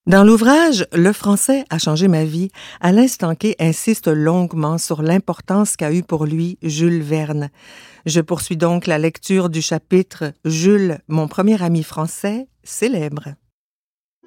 Dans l'ouvrage « Le français a changé ma vie », Alain Stanquet insiste longuement sur l'importance qu'a eu pour lui Jules Verne. Je poursuis donc la lecture du chapitre « Jules, mon premier ami français, célèbre ».